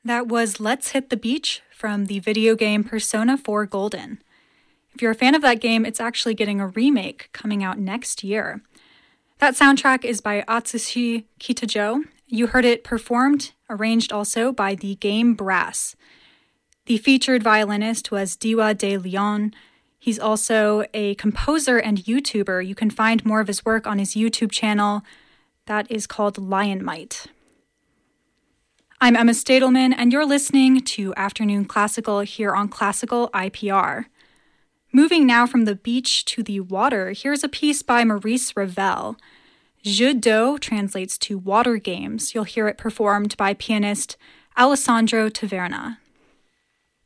That was Let's Hit the Beach from the video game Persona 4 Golden. If you're a fan of that game, it's actually getting a remake coming out next year. That soundtrack is by Atsushi Kitajo. You heard it performed, arranged also by the Game Brass. The featured violinist was Diwa de Leon. He's also a composer and YouTuber. You can find more of his work on his YouTube channel. That is called Lion Might. I'm Emma Stadelman, and you're listening to Afternoon Classical here on Classical IPR. Moving now from the beach to the water, here's a piece by Maurice Ravel. Jeux d'eau translates to water games. You'll hear it performed by pianist Alessandro Taverna.